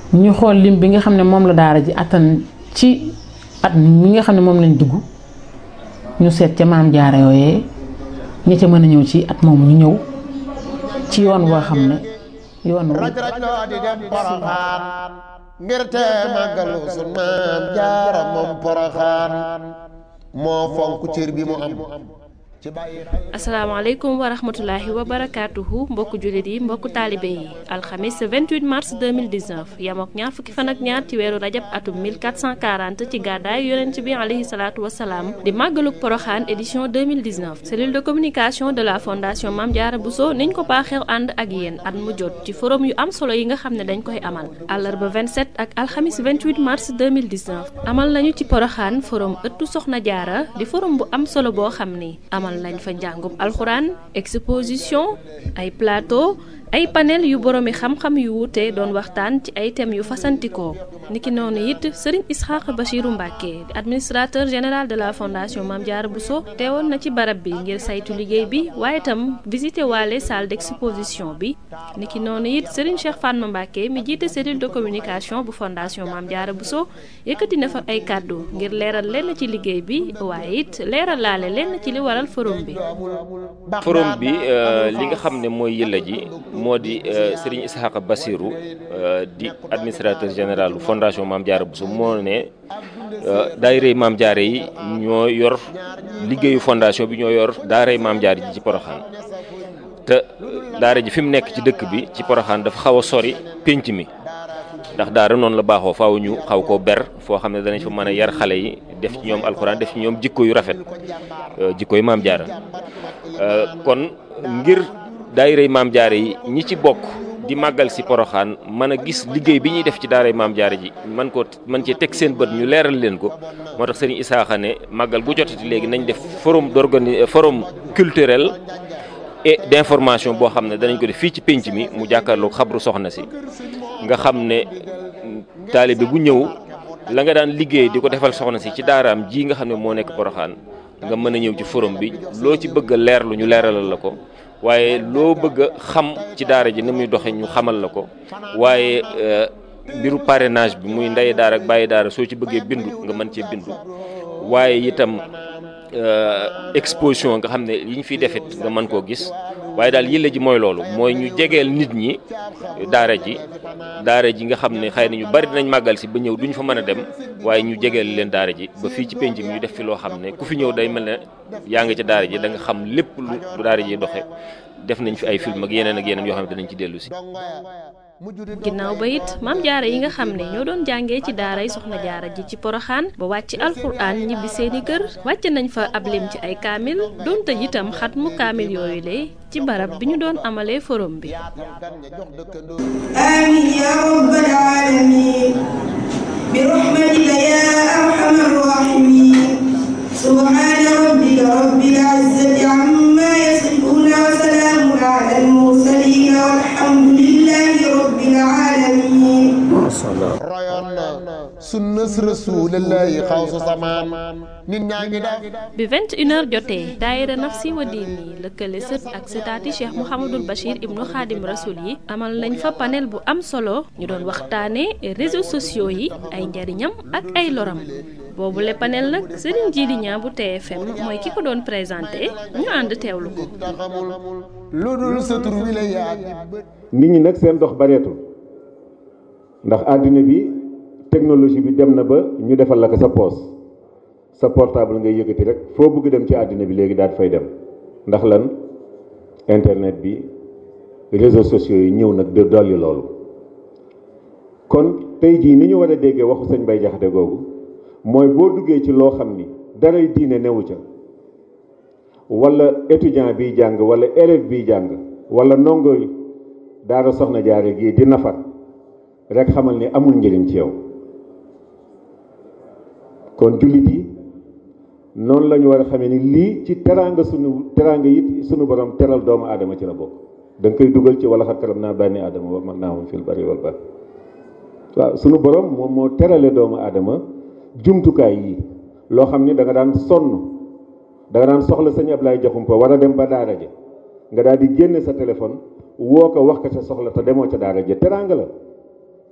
ñu xool lim bi nga xam ne moom la daara ji attan ci at mi nga xam ne moom lañ dugg ñu seet ca maam jaara yooyee ña ca mën a ñëw ci at moom ñu ñëw ci yoon woo xam ne yoon raj-raj loo di dem Poroxaan ngir te màggalu sun maam jaara moom Poroxaan moo fonk cër bi mu am. asalaamaaleykum wa rahmatulahi wa barakaatuhu mbokku jullit yi mbokku taalibe yi alxamis 28 mars 2019 yamook ñaar fukki fan ak ñaar ci weeru rajab atum 1440 ci gàddaay yonent bi alayhi salaatu wasalaam di màggaluk poroxaan édition 2019 cellule de communication de la fondation Mame Diarra Bousso niñ ko baaxeew ànd ak yéen at mu jot ci forum yu am solo yi nga xam ne dañ koy amal àllarba 27 ak alxamis 28 mars 2019 amal nañu ci poroxaan forum ëttu soxna jaara di forum bu am solo boo xam ni amal lañ fa njàngum alxuraan exposition ay plateau ay panel yu boroomi xam-xam yu wuute doon waxtaan ci ay thèmes yu fasantikoo niki noonu it Serigne Isxaaq Bachiru Mbàkke administrateur général de la fondation Mame Diarra Bousso teewoon na ci barab bi ngir saytu liggéey bi waaye itam visité waale salle d'exposition bi niki noonu it Serigne Cheikh Fatma Mbàkke mi jiite cellule de communication bu fondation Mame Diarra Bousso yëkkati na fa ay kàddu ngir leeral lenn ci liggéey bi waaye it leeral laale lenn ci li waral forum bi li nga xam ne mooy yëlla ji moo di Serigne Ishaqa Bassirou di administrateur général fondation Mame Diarra Bousso moo ne daayira Mame Diarra yi ñoo yor liggéeyu fondation bi ñoo yor daara Mame Diarra ji ci Poroxaan te daara ji fi mu nekk ci dëkk bi ci Poroxaan dafa xaw a sori pénc mi ndax daara noonu la baaxoo faaw ñu xaw koo ber foo xam ne danañ fa mën a yar xale yi def ci ñoom alxuraan def ci ñoom jikko yu rafet jikko yu Mame Diarra kon ngir daayira Mame Diarra yi ñi ci bokk di màggal si Poroxaan mën a gis liggéey bi ñuy def ci daara Mame Diarra ji man cee teg seen bët ñu leeral leen ko moo tax Serigne Isaaxa ne màggal gu jotati léegi nañ def forum culturel et d'information boo xam ne danañ ko def fii ci pénc mi mu jàkkaarloog xabru soxna si nga xam ne taalibe bu ñëw la nga daan liggéey di ko defal soxna si ci daaraam ji nga xam ne moo nekk Poroxaan nga mën a ñëw ci forum bi loo ci bëgg a leerlu ñu leeralal la ko waaye loo bëgg a xam ci daara ji ni muy doxe ñu xamal la ko waaye mbiru parrainage bi muy ndey daara ak bàyyi daara soo ci bëggee bindu nga mën cee bindu waaye itam exposition nga xam ne yi ñu fiy defit nga mën koo gis waaye daal yëlla ji mooy loolu mooy ñu jegeel nit ñi daara ji nga xam ne xëy na ñu bari dinañ màggal si ba ñëw duñ fa mën a dem waaye ñu jegeel leen daara ji ba fii ci penc mi ñu def fi loo xam ne ku fi ñëw day mel ne yaa ngi ca daara ji da nga xam lépp lu daara ji doxe def nañ fi ay film ak yeneen yoo xam ne danañ ci dellu si. ginnaaw ba it Mame Diarra yi nga xam ne ñoo doon jàngee ci daaray soxna jaara ji ci Poroxaan ba wàcc alxuraan ñibbi seeni kër wàcc nañ fa ab lim ci ay kaamil doon tëj itam xatmu kaamil yooyu le ci barab bi ñu doon amalee forum bi amin ya rabbal alamin bi rahmatika ya arhamar rahimin subhana rabbika rabbil izzati amma yasifun wa salamun ala al mursalin walhamdulillahi rabbil alamin royoon na sunnas rasulillahi xawsu samaan nit ñaa ngi def bi 21h jotee daayira Nafsi wa Diini lëkkale sët ak sëtaati Cheikh Mouhamadul Bachir ibnu Xaadim Rasul yi amal nañ fa panel bu am solo ñu doon waxtaane réseaux sociaux yi ay njariñam ak ay loram boobu le panel nag Serigne Djily Niang bu TFM mooy ki ko doon présenté ñu ànd teewlu ko lu dul sa tur wi la yaa nit ñi nag seen dox bareetul ndax àddina bi technologie bi dem na ba ñu defal la ko sa poos sa portable ngay yëkkati rek foo bëgg dem ci àddina bi léegi daal fay dem ndax lan internet bi réseaux sociaux yi ñëw nag de dolli loolu kon tey jii ni ñu war a déggee waxu sëñ Bay Jaxate googu mooy boo duggee ci loo xam ni daray diine newu ca wala étudiant biy jàng wala élève biy jàng wala ndongo daara soxna jaare gii di nafar rek xamal ni amul njëriñ ci yow kon jullit yi noonu la ñu war a xamee ni lii ci teraanga it sunu borom teral doomu aadama ci la bokk da nga koy dugal ci wala xat karam naa bànni aadama wa man naahum fil bari wal bahr waaw sunu borom moom moo terale doomu aadama jumtukaay yi loo xam ni da nga daan sonn da nga daan soxla sëñ Ablaye Jaxumpa war a dem ba daara ja nga daal di génne sa téléphone woo ko wax ko sa soxla te demoo ca daara ja teraanga la